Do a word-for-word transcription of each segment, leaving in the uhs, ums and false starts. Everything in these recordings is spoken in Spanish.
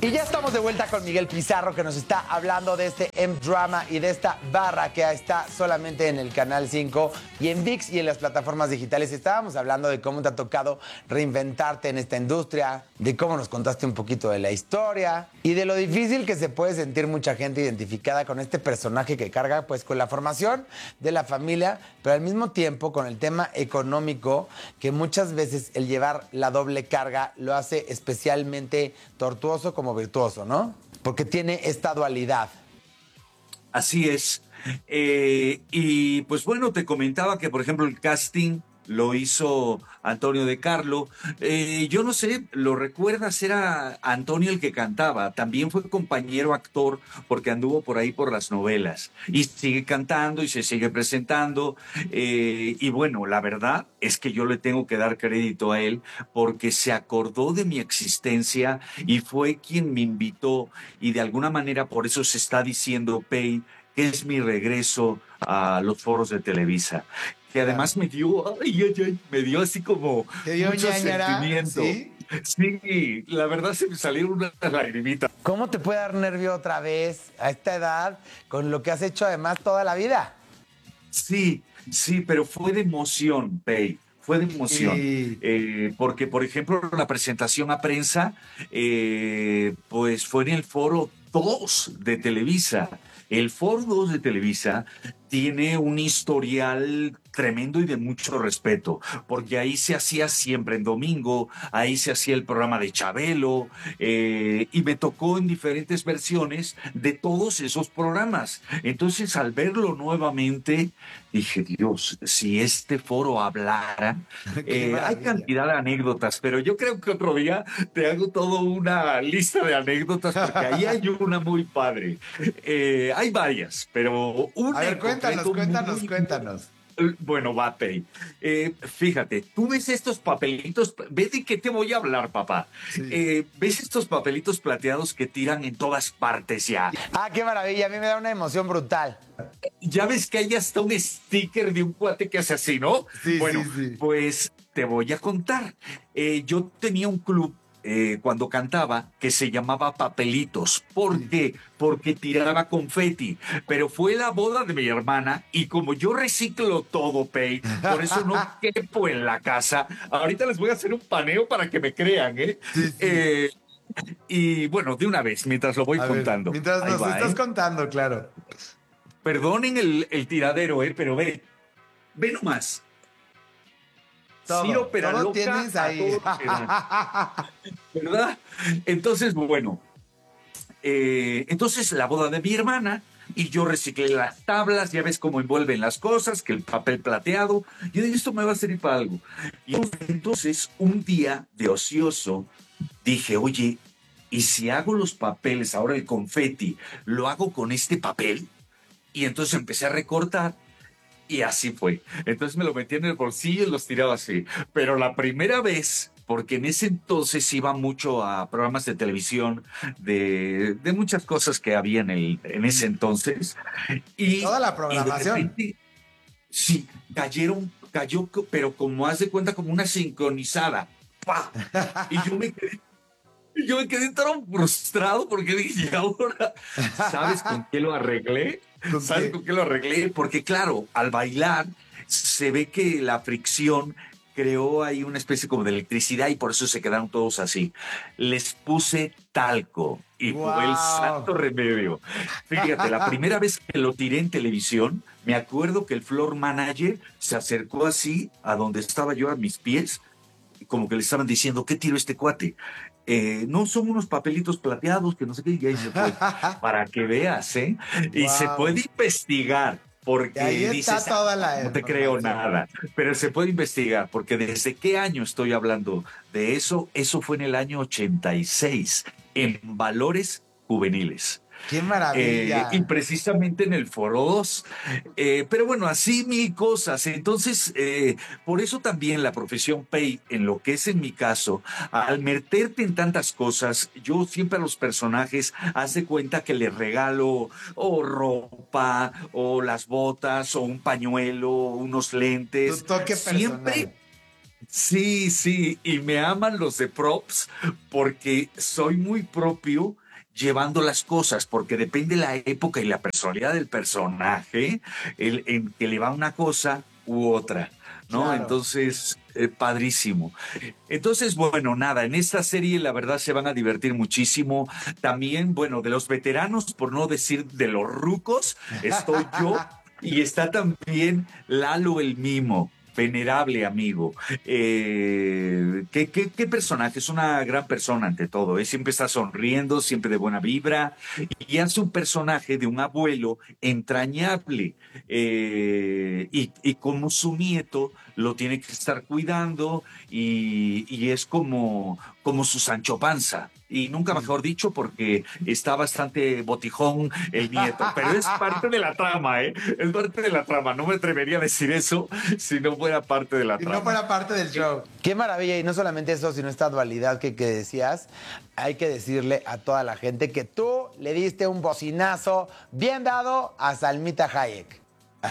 Y ya estamos de vuelta con Miguel Pizarro, que nos está hablando de este M-Drama y de esta barra que está solamente en el Canal cinco y en ViX y en las plataformas digitales. Estábamos hablando de cómo te ha tocado reinventarte en esta industria, de cómo nos contaste un poquito de la historia y de lo difícil que se puede sentir mucha gente identificada con este personaje que carga pues con la formación de la familia, pero al mismo tiempo con el tema económico, que muchas veces el llevar la doble carga lo hace especialmente tortuoso como virtuoso, ¿no? Porque tiene esta dualidad. Así es. Eh, y pues bueno, te comentaba que, por ejemplo, el casting lo hizo Antonio de Carlo. Eh, yo no sé, ¿lo recuerdas? Era Antonio el que cantaba. También fue compañero actor porque anduvo por ahí por las novelas. Y sigue cantando y se sigue presentando. Eh, y bueno, la verdad es que yo le tengo que dar crédito a él porque se acordó de mi existencia y fue quien me invitó. Y de alguna manera por eso se está diciendo, Pay, que es mi regreso a los foros de Televisa. Que además me dio, ay, ay, ay, me dio así como ¿Te dio mucho ñañara? sentimiento. ¿Sí? Sí, la verdad se me salieron unas lagrimitas. ¿Cómo te puede dar nervio otra vez a esta edad con lo que has hecho además toda la vida? Sí, sí, pero fue de emoción, Pei. Fue de emoción. Sí. Eh, porque, por ejemplo, la presentación a prensa, eh, pues fue en el foro dos de Televisa. El foro dos de Televisa tiene un historial tremendo y de mucho respeto, porque ahí se hacía siempre en domingo, ahí se hacía el programa de Chabelo, eh, y me tocó en diferentes versiones de todos esos programas. Entonces, al verlo nuevamente, dije, Dios, si este foro hablara, eh, hay cantidad de anécdotas, pero yo creo que otro día te hago toda una lista de anécdotas, porque ahí hay una muy padre. Eh, hay varias, pero una A ver, en cuéntanos, concreto cuéntanos, muy, cuéntanos. bueno, Batey, eh, fíjate, tú ves estos papelitos, ¿ves de qué te voy a hablar, papá? Sí. Eh, ¿Ves estos papelitos plateados que tiran en todas partes ya? Ah, qué maravilla, a mí me da una emoción brutal. Ya ves que hay hasta un sticker de un cuate que hace así, ¿no? Sí, Bueno, sí, sí. pues te voy a contar. Eh, yo tenía un club eh, cuando cantaba que se llamaba Papelitos. ¿Por Sí. qué? Porque tiraba confeti. Pero fue la boda de mi hermana y como yo reciclo todo, Pay, por eso no quepo en la casa. Ahorita les voy a hacer un paneo para que me crean, ¿eh? Sí, sí. eh y bueno, de una vez, mientras lo voy A ver, contando. mientras Ahí nos va, estás ¿eh? contando, claro. Perdonen el, el tiradero, ¿eh? Pero ve, ve nomás. Ciro Todo, todo Peraloca tienes a ahí. todo lo que da, ¿verdad? Entonces, bueno, eh, entonces la boda de mi hermana y yo reciclé las tablas, ya ves cómo envuelven las cosas, que el papel plateado. Yo dije, esto me va a servir para algo. Y entonces, un día de ocioso, dije, oye, ¿y si hago los papeles, ahora el confeti, lo hago con este papel? Y entonces empecé a recortar. Y así fue. Entonces me lo metía en el bolsillo y los tiraba así. Pero la primera vez, porque en ese entonces iba mucho a programas de televisión, de, de muchas cosas que había en, el, en ese entonces. Y, Toda la y de programación. repente, sí, cayeron, cayó, pero como haz de cuenta, como una sincronizada. ¡Pah! Y yo me quedé y yo me quedé tan frustrado porque dije, ¿y ahora sabes con qué lo arreglé? ¿Con ¿Sabes qué? con qué lo arreglé? Porque claro, al bailar se ve que la fricción creó ahí una especie como de electricidad y por eso se quedaron todos así. Les puse talco y fue el santo ¡Wow! remedio. Fíjate, la primera vez que lo tiré en televisión, me acuerdo que el floor manager se acercó así a donde estaba yo a mis pies, como que le estaban diciendo, ¿qué tiró este cuate? Eh, no son unos papelitos plateados que no sé qué, y ahí se fue. Para que veas, ¿eh? Y se ¡Wow! puede investigar, Y ahí porque está dices, ah, toda la no te creo información. nada, pero se puede investigar, porque desde qué año estoy hablando de eso, eso fue en el año ochenta y seis, en Valores Juveniles. ¡Qué Eh, y maravilla! precisamente en el Foro dos. Eh, pero bueno, así mil cosas. Entonces, eh, por eso también la profesión Pay, en lo que es en mi caso, al meterte en tantas cosas, yo siempre a los personajes hace cuenta que les regalo o ropa, o las botas, o un pañuelo, unos Tu lentes. toque Siempre personal. Sí, sí, y me aman los de props porque soy muy propio llevando las cosas, porque depende la época y la personalidad del personaje, el, en que le va una cosa u otra, ¿no? Claro. Entonces, eh, padrísimo. Entonces, bueno, nada, en esta serie la verdad se van a divertir muchísimo. También, bueno, de los veteranos, por no decir de los rucos, estoy yo y está también Lalo el Mimo. Venerable amigo. Eh, ¿qué, qué, qué personaje? Es una gran persona ante todo. ¿Eh? Siempre está sonriendo, siempre de buena vibra. Y hace un personaje de un abuelo entrañable. Eh, y, y como su nieto lo tiene que estar cuidando y, y es como, como su Sancho Panza. Y nunca mejor dicho, porque está bastante botijón el nieto, pero es parte de la trama, ¿eh? Es parte de la trama. No me atrevería a decir eso si no fuera parte de la Si trama. no fuera parte del show. Qué maravilla, y no solamente eso, sino esta dualidad que, que decías. Hay que decirle a toda la gente que tú le diste un bocinazo bien dado a Salmita Hayek.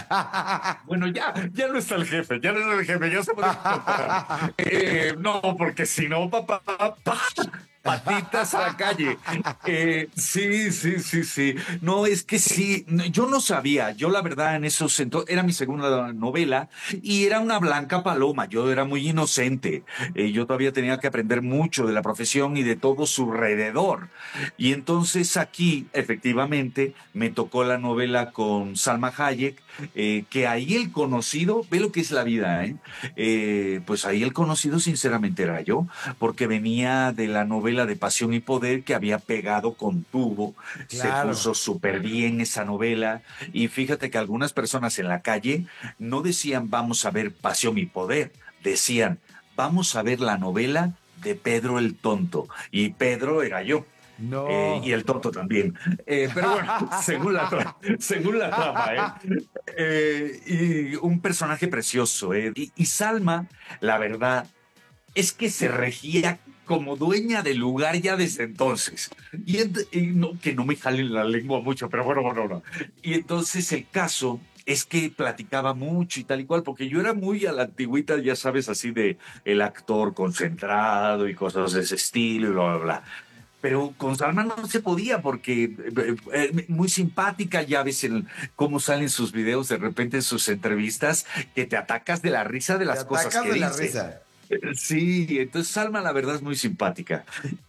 Bueno, ya, ya no está el jefe, ya no está el jefe, ya se puede contar. Eh, no, porque si no, papá, papá, patitas a la calle. Eh, sí, sí, sí, sí. No, es que sí, no, yo no sabía, yo la verdad en esos entonces, era mi segunda novela y era una blanca paloma, yo era muy inocente. Eh, yo todavía tenía que aprender mucho de la profesión y de todo su alrededor. Y entonces aquí, efectivamente, me tocó la novela con Salma Hayek, eh, que ahí el conocido, ve lo que es la vida, ¿eh? Eh, pues ahí el conocido sinceramente era yo, porque venía de la novela de Pasión y Poder que había pegado con tubo, se Claro. puso súper bien esa novela y fíjate que algunas personas en la calle no decían vamos a ver Pasión y Poder, decían vamos a ver la novela de Pedro el Tonto y Pedro era yo. No. Eh, y el tonto también. Eh, pero bueno, según la, tra- según la trama, ¿eh? Eh, y un personaje precioso. ¿eh? Y, y Salma, la verdad, es que se regía como dueña del lugar ya desde entonces. Y, ent- y no, que no me jalen la lengua mucho, pero bueno, bueno, no. Y entonces el caso es que platicaba mucho y tal y cual, porque yo era muy a la antigüita, ya sabes, así de el actor concentrado y cosas de ese estilo y bla, bla, bla. Pero con Salma no se podía porque eh, eh, muy simpática, ya ves el, cómo salen sus videos de repente en sus entrevistas, que te atacas de la risa de Te las cosas atacas que de la dice. risa. Sí, entonces Salma la verdad es muy simpática.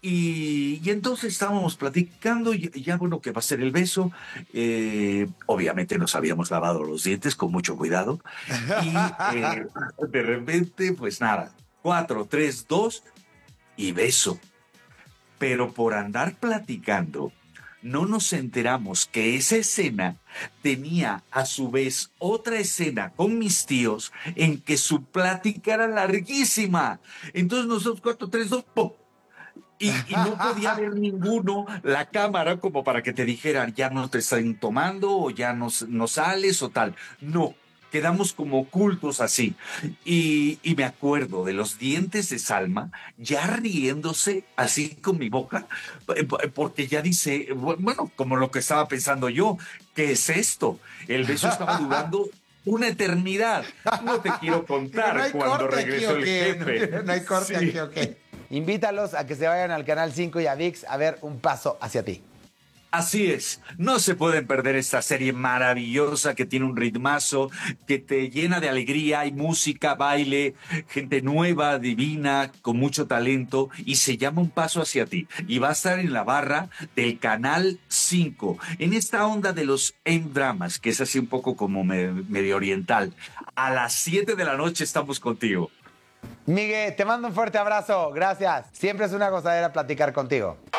Y, y entonces estábamos platicando, y ya bueno, que va a ser el beso. Eh, obviamente nos habíamos lavado los dientes con mucho cuidado. Y eh, de repente, pues nada, cuatro, tres, dos y beso. Pero por andar platicando, no nos enteramos que esa escena tenía a su vez otra escena con mis tíos en que su plática era larguísima. Entonces nosotros cuatro, tres, dos, ¡pum! Y, y no podía ver ninguno la cámara como para que te dijeran, ya no te están tomando o ya no, no sales o tal. No, quedamos como ocultos así. Y, y me acuerdo de los dientes de Salma ya riéndose así con mi boca, eh, porque ya dice, bueno, como lo que estaba pensando yo, ¿qué es esto? El beso estaba durando una eternidad. No te quiero Digo, no contar hay cuando corte aquí regresó o el qué. jefe. No, no hay corte Sí. aquí o qué. Invítalos a que se vayan al Canal cinco y a ViX a ver Un Paso Hacia Ti. Así es, no se pueden perder esta serie maravillosa que tiene un ritmazo, que te llena de alegría, hay música, baile, gente nueva, divina, con mucho talento y se llama Un Paso Hacia Ti y va a estar en la barra del Canal cinco, en esta onda de los M-dramas, que es así un poco como me, medio oriental. A las siete de la noche estamos contigo. Miguel, te mando un fuerte abrazo. Gracias. Siempre es una gozadera platicar contigo.